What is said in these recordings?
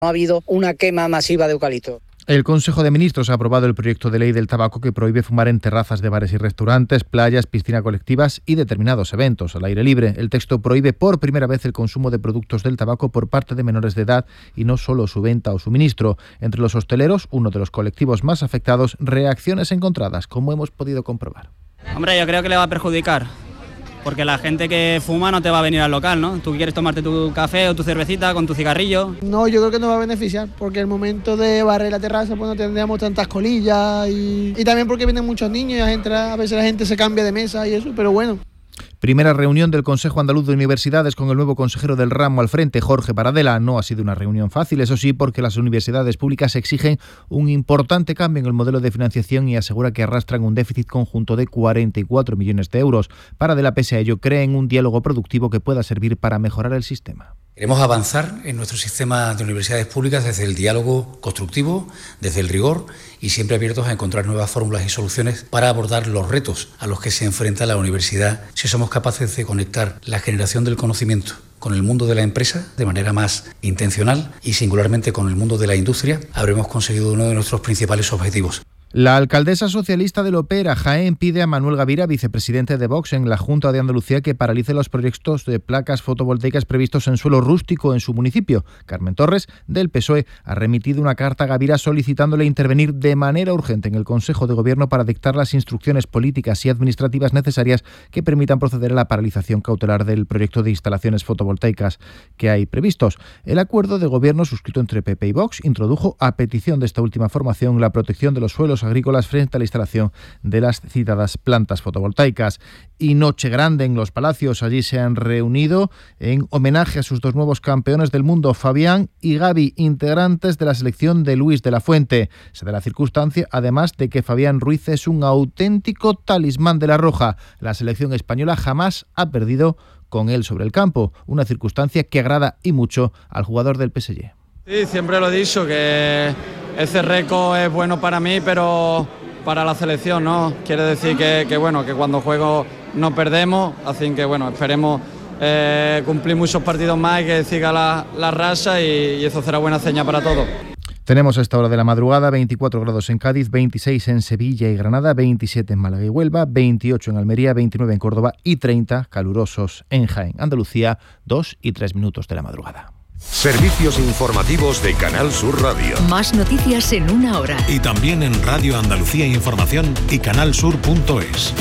No ha habido una quema masiva de eucalipto. El Consejo de Ministros ha aprobado el proyecto de ley del tabaco que prohíbe fumar en terrazas de bares y restaurantes, playas, piscinas colectivas y determinados eventos al aire libre. El texto prohíbe por primera vez el consumo de productos del tabaco por parte de menores de edad y no solo su venta o suministro. Entre los hosteleros, uno de los colectivos más afectados, reacciones encontradas, como hemos podido comprobar. Hombre, yo creo que le va a perjudicar. Porque la gente que fuma no te va a venir al local, ¿no? Tú quieres tomarte tu café o tu cervecita con tu cigarrillo. No, yo creo que nos va a beneficiar, porque el momento de barrer la terraza pues no tendríamos tantas colillas y también porque vienen muchos niños y a veces la gente se cambia de mesa y eso, pero bueno. Primera reunión del Consejo Andaluz de Universidades con el nuevo consejero del ramo al frente, Jorge Paradela. No ha sido una reunión fácil, eso sí, porque las universidades públicas exigen un importante cambio en el modelo de financiación y asegura que arrastran un déficit conjunto de 44 millones de euros. Paradela, pese a ello, cree en un diálogo productivo que pueda servir para mejorar el sistema. Queremos avanzar en nuestro sistema de universidades públicas desde el diálogo constructivo, desde el rigor y siempre abiertos a encontrar nuevas fórmulas y soluciones para abordar los retos a los que se enfrenta la universidad si somos capaces de conectar la generación del conocimiento con el mundo de la empresa de manera más intencional y singularmente con el mundo de la industria, habremos conseguido uno de nuestros principales objetivos. La alcaldesa socialista de Lopera, Jaén, pide a Manuel Gavira, vicepresidente de Vox en la Junta de Andalucía, que paralice los proyectos de placas fotovoltaicas previstos en suelo rústico en su municipio. Carmen Torres, del PSOE, ha remitido una carta a Gavira solicitándole intervenir de manera urgente en el Consejo de Gobierno para dictar las instrucciones políticas y administrativas necesarias que permitan proceder a la paralización cautelar del proyecto de instalaciones fotovoltaicas que hay previstos. El acuerdo de gobierno suscrito entre PP y Vox introdujo, a petición de esta última formación, la protección de los suelos agrícolas frente a la instalación de las citadas plantas fotovoltaicas. Y noche grande en Los Palacios. Allí se han reunido en homenaje a sus dos nuevos campeones del mundo, Fabián y Gaby, integrantes de la selección de Luis de la Fuente. Se da la circunstancia, además, de que Fabián Ruiz es un auténtico talismán de la Roja. La selección española jamás ha perdido con él sobre el campo, una circunstancia que agrada y mucho al jugador del PSG. Sí, siempre lo he dicho, que ese récord es bueno para mí, pero para la selección no. Quiere decir que bueno, que cuando juego no perdemos, así que bueno, esperemos cumplir muchos partidos más y que siga la racha y eso será buena señal para todos. Tenemos a esta hora de la madrugada 24 grados en Cádiz, 26 en Sevilla y Granada, 27 en Málaga y Huelva, 28 en Almería, 29 en Córdoba y 30 calurosos en Jaén. Andalucía, 2 y 3 minutos de la madrugada. Servicios informativos de Canal Sur Radio. Más noticias en una hora. Y también en Radio Andalucía Información y canalsur.es.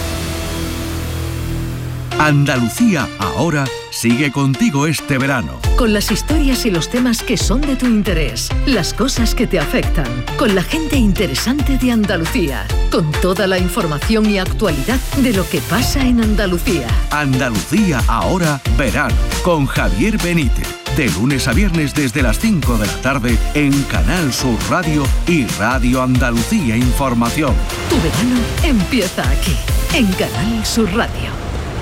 Andalucía ahora sigue contigo este verano. Con las historias y los temas que son de tu interés, las cosas que te afectan, con la gente interesante de Andalucía, con toda la información y actualidad de lo que pasa en Andalucía. Andalucía ahora verano, con Javier Benítez. De lunes a viernes desde las 5 de la tarde en Canal Sur Radio y Radio Andalucía Información. Tu verano empieza aquí, en Canal Sur Radio.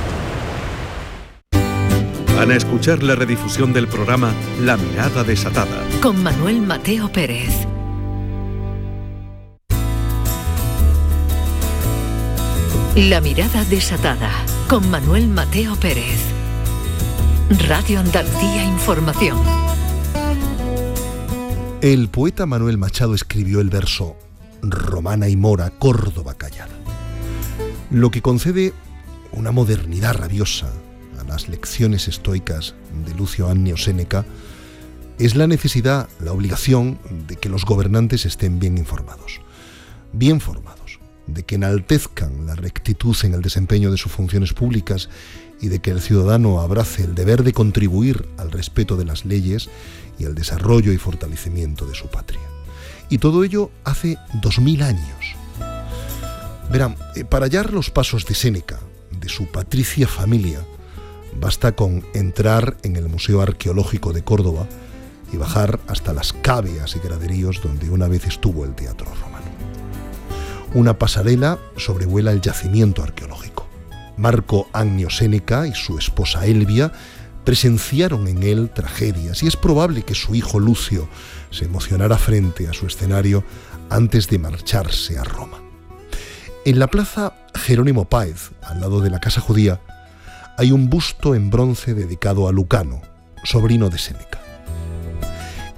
Van a escuchar la redifusión del programa La Mirada Desatada. Con Manuel Mateo Pérez. La Mirada Desatada. Con Manuel Mateo Pérez. Radio Andalucía Información. El poeta Manuel Machado escribió el verso Romana y Mora, Córdoba callada, lo que concede una modernidad rabiosa a las lecciones estoicas de Lucio Annio Séneca. Es la necesidad, la obligación de que los gobernantes estén bien informados, de que enaltezcan la rectitud en el desempeño de sus funciones públicas y de que el ciudadano abrace el deber de contribuir al respeto de las leyes y al desarrollo y fortalecimiento de su patria. Y todo ello hace 2000 años. Verán, para hallar los pasos de Séneca, de su patricia familia, basta con entrar en el Museo Arqueológico de Córdoba y bajar hasta las caveas y graderíos donde una vez estuvo el Teatro Romano. Una pasarela sobrevuela el yacimiento arqueológico. Marco Annio Séneca y su esposa Elvia presenciaron en él tragedias y es probable que su hijo Lucio se emocionara frente a su escenario antes de marcharse a Roma. En la plaza Jerónimo Páez, al lado de la Casa Judía, hay un busto en bronce dedicado a Lucano, sobrino de Séneca.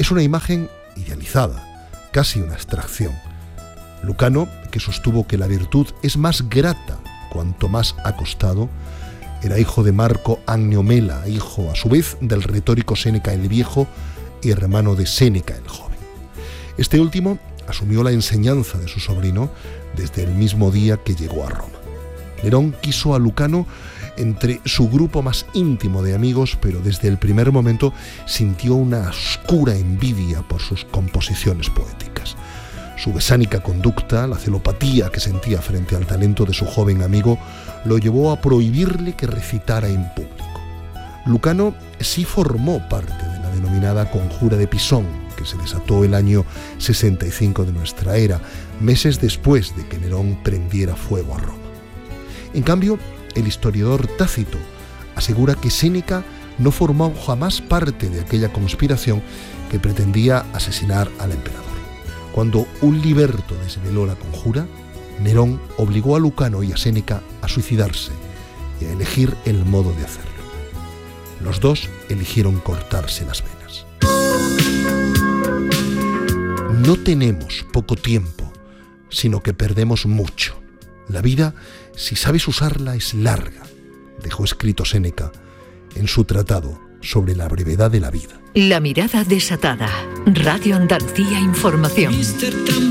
Es una imagen idealizada, casi una abstracción. Lucano, que sostuvo que la virtud es más grata cuanto más ha costado, era hijo de Marco Annio Mela, hijo a su vez del retórico Séneca el Viejo y hermano de Séneca el Joven. Este último asumió la enseñanza de su sobrino desde el mismo día que llegó a Roma. Nerón quiso a Lucano entre su grupo más íntimo de amigos, pero desde el primer momento sintió una oscura envidia por sus composiciones poéticas. Su besánica conducta, la celopatía que sentía frente al talento de su joven amigo, lo llevó a prohibirle que recitara en público. Lucano sí formó parte de la denominada Conjura de Pisón, que se desató el año 65 de nuestra era, meses después de que Nerón prendiera fuego a Roma. En cambio, el historiador Tácito asegura que Séneca no formó jamás parte de aquella conspiración que pretendía asesinar al emperador. Cuando un liberto desveló la conjura, Nerón obligó a Lucano y a Séneca a suicidarse y a elegir el modo de hacerlo. Los dos eligieron cortarse las venas. No tenemos poco tiempo, sino que perdemos mucho. La vida, si sabes usarla, es larga, dejó escrito Séneca en su tratado sobre la brevedad de la vida. La mirada desatada. Radio Andalucía Información.